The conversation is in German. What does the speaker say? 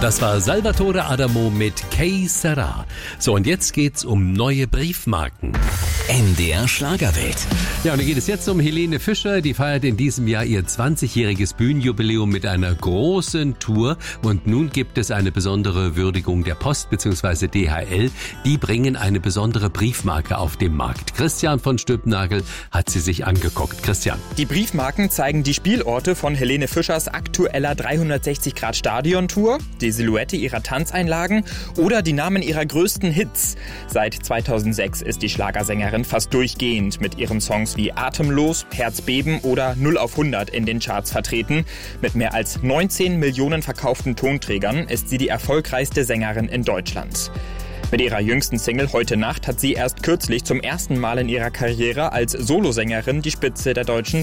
Das war Salvatore Adamo mit Que Sera. So, und jetzt geht's um neue Briefmarken. NDR Schlagerwelt. Ja, und da geht es jetzt um Helene Fischer. Die feiert in diesem Jahr ihr 20-jähriges Bühnenjubiläum mit einer großen Tour. Und nun gibt es eine besondere Würdigung der Post bzw. DHL. Die bringen eine besondere Briefmarke auf den Markt. Christian von Stülpnagel hat sie sich angeguckt. Christian. Die Briefmarken zeigen die Spielorte von Helene Fischers aktueller 360-Grad-Stadion-Tour, die Silhouette ihrer Tanzeinlagen oder die Namen ihrer größten Hits. Seit 2006 ist die Schlagersängerin fast durchgehend mit ihren Songs wie Atemlos, Herzbeben oder 0 auf 100 in den Charts vertreten. Mit mehr als 19 Millionen verkauften Tonträgern ist sie die erfolgreichste Sängerin in Deutschland. Mit ihrer jüngsten Single Heute Nacht hat sie erst kürzlich zum ersten Mal in ihrer Karriere als Solosängerin die Spitze der deutschen